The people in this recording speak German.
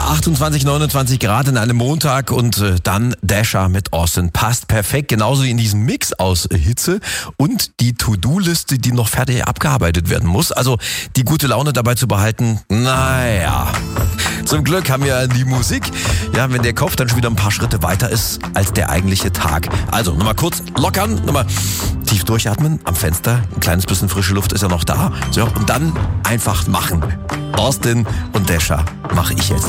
28, 29 Grad in einem Montag und dann Dasher mit Austin. Passt perfekt, genauso in diesem Mix aus Hitze und die To-Do-Liste, die noch fertig abgearbeitet werden muss. Also die gute Laune dabei zu behalten, naja. Zum Glück haben wir die Musik, ja, wenn der Kopf dann schon wieder ein paar Schritte weiter ist als der eigentliche Tag. Also nochmal kurz lockern, nochmal tief durchatmen am Fenster, ein kleines bisschen frische Luft ist ja noch da. So, und dann einfach machen. Austin und Dasher mache ich jetzt.